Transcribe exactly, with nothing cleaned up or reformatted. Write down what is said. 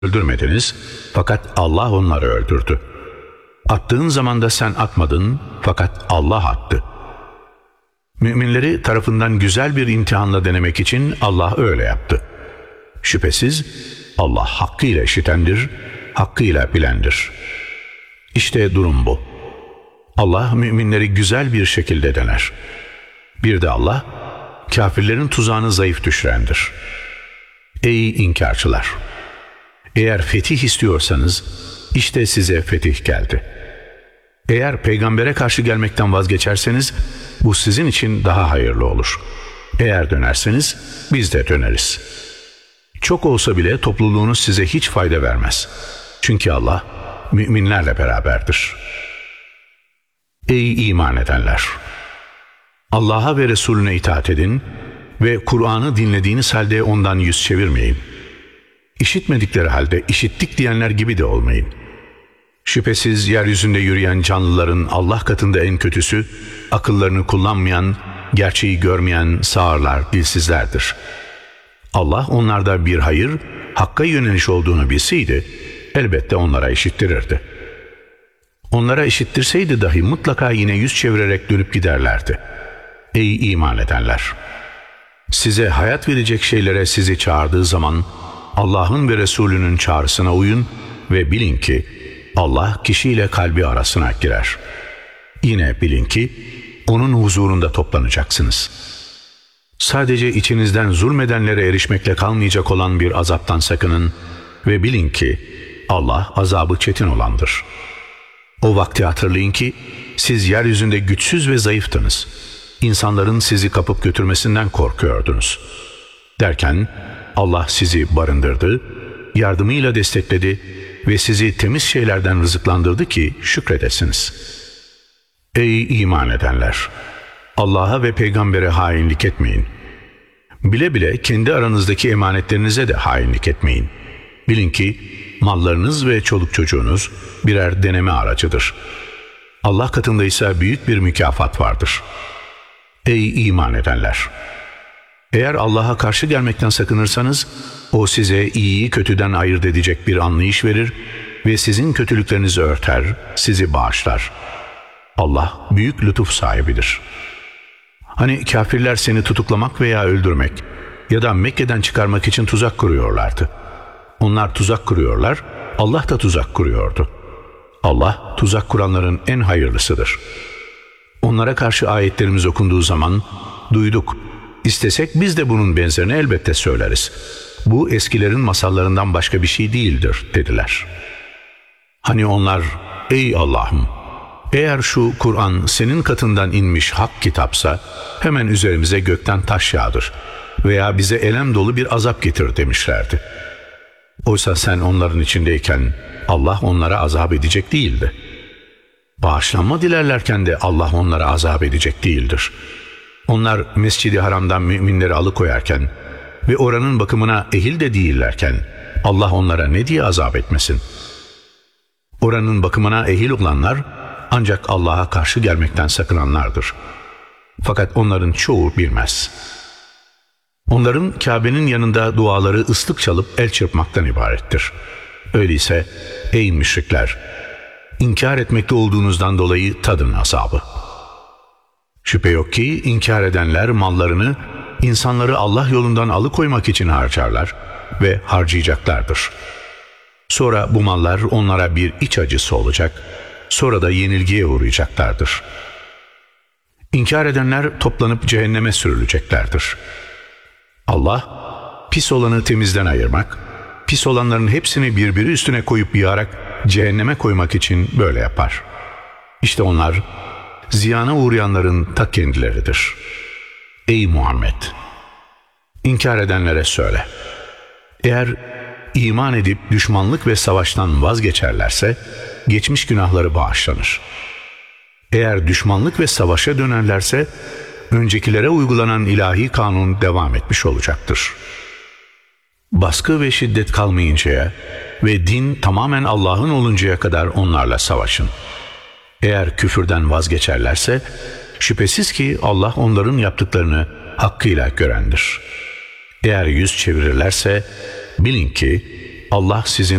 öldürmediniz fakat Allah onları öldürdü. Attığın zaman da sen atmadın fakat Allah attı. Müminleri tarafından güzel bir imtihanla denemek için Allah öyle yaptı. Şüphesiz Allah hakkıyla işitendir, hakkıyla bilendir. İşte durum bu. Allah müminleri güzel bir şekilde dener. Bir de Allah kafirlerin tuzağını zayıf düşürendir. Ey inkarcılar! Eğer fetih istiyorsanız işte size fetih geldi. Eğer peygambere karşı gelmekten vazgeçerseniz bu sizin için daha hayırlı olur. Eğer dönerseniz biz de döneriz. Çok olsa bile topluluğunuz size hiç fayda vermez. Çünkü Allah müminlerle beraberdir. Ey iman edenler! Allah'a ve Resulüne itaat edin ve Kur'an'ı dinlediğiniz halde ondan yüz çevirmeyin. İşitmedikleri halde işittik diyenler gibi de olmayın. Şüphesiz yeryüzünde yürüyen canlıların Allah katında en kötüsü, akıllarını kullanmayan, gerçeği görmeyen sağırlar, dilsizlerdir. Allah onlarda bir hayır, hakka yöneliş olduğunu bilseydi, elbette onlara işittirirdi. Onlara işittirseydi dahi mutlaka yine yüz çevirerek dönüp giderlerdi. Ey iman edenler! Size hayat verecek şeylere sizi çağırdığı zaman, Allah'ın ve Resulünün çağrısına uyun ve bilin ki Allah kişiyle kalbi arasına girer. Yine bilin ki onun huzurunda toplanacaksınız. Sadece içinizden zulmedenlere erişmekle kalmayacak olan bir azaptan sakının ve bilin ki Allah azabı çetin olandır. O vakti hatırlayın ki siz yeryüzünde güçsüz ve zayıftınız. İnsanların sizi kapıp götürmesinden korkuyordunuz. Derken Allah sizi barındırdı, yardımıyla destekledi ve sizi temiz şeylerden rızıklandırdı ki şükredesiniz. Ey iman edenler! Allah'a ve peygambere hainlik etmeyin. Bile bile kendi aranızdaki emanetlerinize de hainlik etmeyin. Bilin ki mallarınız ve çoluk çocuğunuz birer deneme aracıdır. Allah katında ise büyük bir mükafat vardır. Ey iman edenler! Eğer Allah'a karşı gelmekten sakınırsanız, O size iyiyi kötüden ayırt edecek bir anlayış verir ve sizin kötülüklerinizi örter, sizi bağışlar. Allah büyük lütuf sahibidir. Hani kafirler seni tutuklamak veya öldürmek ya da Mekke'den çıkarmak için tuzak kuruyorlardı. Onlar tuzak kuruyorlar, Allah da tuzak kuruyordu. Allah tuzak kuranların en hayırlısıdır. Onlara karşı ayetlerimiz okunduğu zaman, duyduk, İstesek biz de bunun benzerini elbette söyleriz. Bu eskilerin masallarından başka bir şey değildir dediler. Hani onlar, ey Allah'ım, eğer şu Kur'an senin katından inmiş hak kitapsa hemen üzerimize gökten taş yağdır veya bize elem dolu bir azap getir demişlerdi. Oysa sen onların içindeyken Allah onlara azap edecek değildi. Bağışlanma dilerlerken de Allah onlara azap edecek değildir. Onlar Mescid-i Haram'dan müminleri alıkoyarken ve oranın bakımına ehil de değillerken Allah onlara ne diye azap etmesin? Oranın bakımına ehil olanlar ancak Allah'a karşı gelmekten sakınanlardır. Fakat onların çoğu bilmez. Onların Kabe'nin yanında duaları ıslık çalıp el çırpmaktan ibarettir. Öyleyse ey müşrikler, inkar etmekte olduğunuzdan dolayı tadın azabı. Şüphe yok ki inkar edenler mallarını insanları Allah yolundan alıkoymak için harcarlar ve harcayacaklardır. Sonra bu mallar onlara bir iç acısı olacak, sonra da yenilgiye uğrayacaklardır. İnkar edenler toplanıp cehenneme sürüleceklerdir. Allah, pis olanı temizden ayırmak, pis olanların hepsini birbiri üstüne koyup yığarak cehenneme koymak için böyle yapar. İşte onlar, ziyana uğrayanların ta kendileridir. Ey Muhammed! İnkar edenlere söyle. Eğer iman edip düşmanlık ve savaştan vazgeçerlerse, geçmiş günahları bağışlanır. Eğer düşmanlık ve savaşa dönerlerse, öncekilere uygulanan ilahi kanun devam etmiş olacaktır. Baskı ve şiddet kalmayıncaya ve din tamamen Allah'ın oluncaya kadar onlarla savaşın. Eğer küfürden vazgeçerlerse, şüphesiz ki Allah onların yaptıklarını hakkıyla görendir. Eğer yüz çevirirlerse, bilin ki Allah sizin